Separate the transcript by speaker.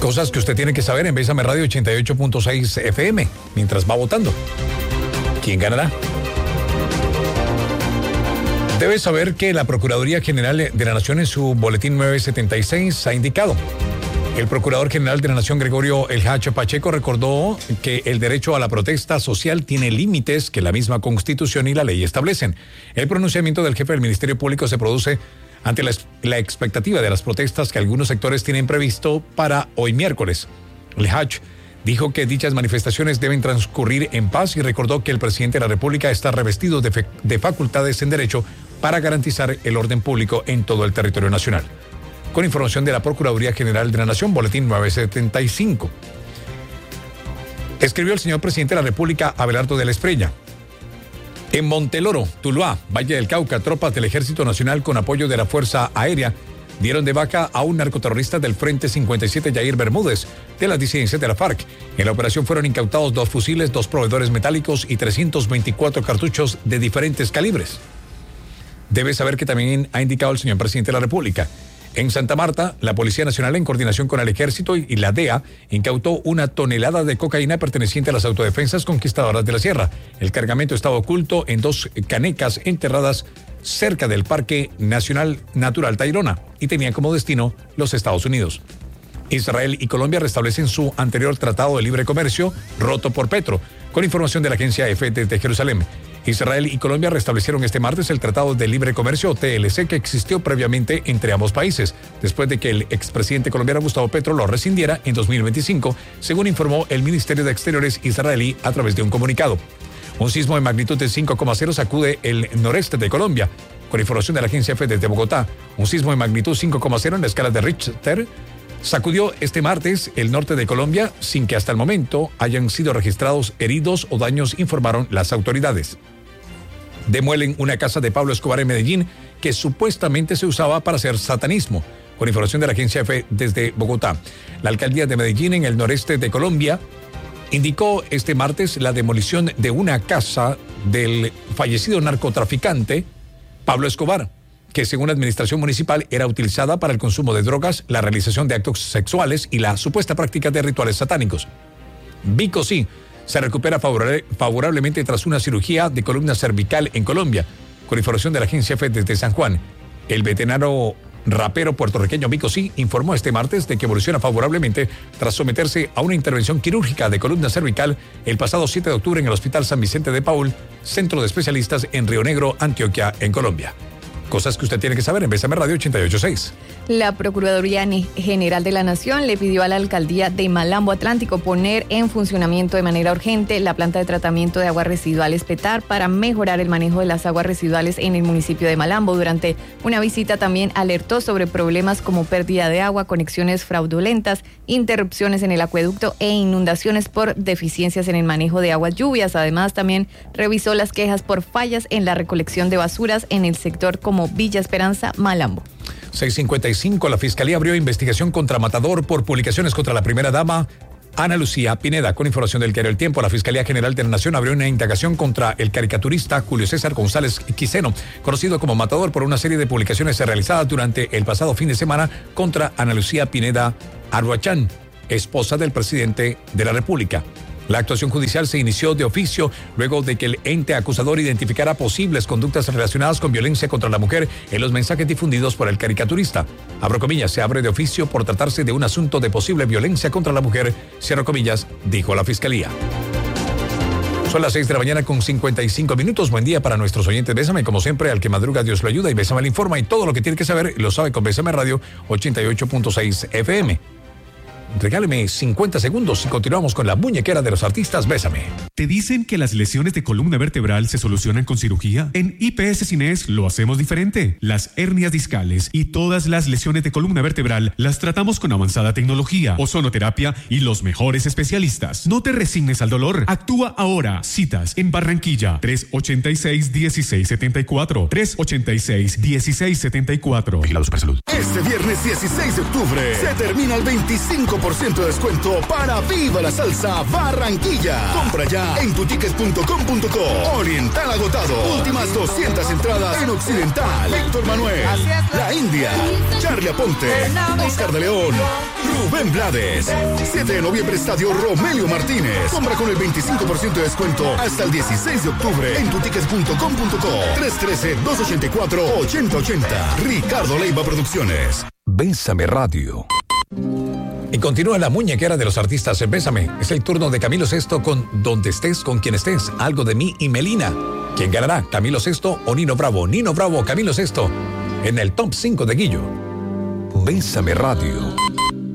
Speaker 1: Cosas que usted tiene que saber en Bésame Radio 88.6 FM mientras va votando. ¿Quién ganará? Debe saber que la Procuraduría General de la Nación en su boletín 976 ha indicado. El Procurador General de la Nación, Gregorio El Hacha Pacheco, recordó que el derecho a la protesta social tiene límites que la misma Constitución y la ley establecen. El pronunciamiento del jefe del Ministerio Público se produce ante la expectativa de las protestas que algunos sectores tienen previsto para hoy miércoles. El Hach dijo que dichas manifestaciones deben transcurrir en paz y recordó que el presidente de la República está revestido de facultades en derecho para garantizar el orden público en todo el territorio nacional. Con información de la Procuraduría General de la Nación, boletín 975. Escribió el señor presidente de la República, Abelardo de la Espriella. En Monteloro, Tuluá, Valle del Cauca, tropas del Ejército Nacional con apoyo de la Fuerza Aérea dieron de baja a un narcoterrorista del Frente 57, Yair Bermúdez, de las disidencias de la FARC. En la operación fueron incautados 2 fusiles, 2 proveedores metálicos y 324 cartuchos de diferentes calibres. Debe saber que también ha indicado el señor presidente de la República. En Santa Marta, la Policía Nacional, en coordinación con el Ejército y la DEA, incautó 1 tonelada de cocaína perteneciente a las autodefensas conquistadoras de la Sierra. El cargamento estaba oculto en 2 canecas enterradas cerca del Parque Nacional Natural Tayrona y tenía como destino los Estados Unidos. Israel y Colombia restablecen su anterior tratado de libre comercio roto por Petro, con información de la agencia EFE desde Jerusalén. Israel y Colombia restablecieron este martes el Tratado de Libre Comercio, TLC, que existió previamente entre ambos países, después de que el expresidente colombiano Gustavo Petro lo rescindiera en 2025, según informó el Ministerio de Exteriores israelí a través de un comunicado. Un sismo de magnitud de 5,0 sacude el noreste de Colombia. Con información de la agencia EFE desde Bogotá, un sismo de magnitud 5,0 en la escala de Richter sacudió este martes el norte de Colombia sin que hasta el momento hayan sido registrados heridos o daños, informaron las autoridades. Demuelen una casa de Pablo Escobar en Medellín que supuestamente se usaba para hacer satanismo. Con información de la agencia EFE desde Bogotá, la alcaldía de Medellín, en el noreste de Colombia, indicó este martes la demolición de una casa del fallecido narcotraficante Pablo Escobar, que según la administración municipal era utilizada para el consumo de drogas, la realización de actos sexuales y la supuesta práctica de rituales satánicos. Vico sí se recupera favorablemente tras una cirugía de columna cervical en Colombia. Con información de la agencia EFE desde San Juan, el veterano rapero puertorriqueño Vico sí informó este martes de que evoluciona favorablemente tras someterse a una intervención quirúrgica de columna cervical el pasado 7 de octubre en el Hospital San Vicente de Paul, centro de especialistas en Río Negro, Antioquia, en Colombia. Cosas que usted tiene que saber en Bésame Radio 88.6.
Speaker 2: La Procuraduría General de la Nación le pidió a la alcaldía de Malambo Atlántico poner en funcionamiento de manera urgente la planta de tratamiento de aguas residuales PETAR para mejorar el manejo de las aguas residuales en el municipio de Malambo. Durante una visita también alertó sobre problemas como pérdida de agua, conexiones fraudulentas, interrupciones en el acueducto e inundaciones por deficiencias en el manejo de aguas lluvias. Además, también revisó las quejas por fallas en la recolección de basuras en el sector como Villa Esperanza, Malambo.
Speaker 1: 6:55, la Fiscalía abrió investigación contra Matador por publicaciones contra la primera dama Ana Lucía Pineda. Con información del diario El Tiempo, la Fiscalía General de la Nación abrió una indagación contra el caricaturista Julio César González Quiseno, conocido como Matador, por una serie de publicaciones realizadas durante el pasado fin de semana contra Ana Lucía Pineda Arruachán, esposa del presidente de la República. La actuación judicial se inició de oficio luego de que el ente acusador identificara posibles conductas relacionadas con violencia contra la mujer en los mensajes difundidos por el caricaturista. Abro comillas, se abre de oficio por tratarse de un asunto de posible violencia contra la mujer, cierro comillas, dijo la Fiscalía. Son las 6 de la mañana con 55 minutos. Buen día para nuestros oyentes. Bésame, como siempre, al que madruga Dios lo ayuda, y Bésame le informa, y todo lo que tiene que saber lo sabe con Bésame Radio 88.6 FM. Regáleme 50 segundos y continuamos con la muñequera de los artistas. Bésame.
Speaker 3: ¿Te dicen que las lesiones de columna vertebral se solucionan con cirugía? En IPS Cines lo hacemos diferente. Las hernias discales y todas las lesiones de columna vertebral las tratamos con avanzada tecnología, ozonoterapia y los mejores especialistas. No te resignes al dolor. Actúa ahora. Citas en Barranquilla, 386-1674. 386-1674.
Speaker 4: Vigilado Supersalud. Este viernes 16 de octubre se termina el 25% 25% de descuento para Viva la Salsa Barranquilla. Compra ya en tuticket.com.co. Oriental agotado. Últimas 200 entradas en Occidental. Víctor Manuel, La India, Charlie Aponte, Oscar de León, Rubén Blades. 7 de noviembre, Estadio Romelio Martínez. Compra con el 25% de descuento hasta el 16 de octubre en tuticket.com.co. 313-284-8080. Ricardo Leiva Producciones.
Speaker 1: Bésame Radio. Y continúa la muñequera de los artistas en Bésame. Es el turno de Camilo Sesto con Donde estés, con quien estés, Algo de mí y Melina. ¿Quién ganará? ¿Camilo Sesto o Nino Bravo? Nino Bravo o Camilo Sesto en el top 5 de Guillo. Bésame Radio.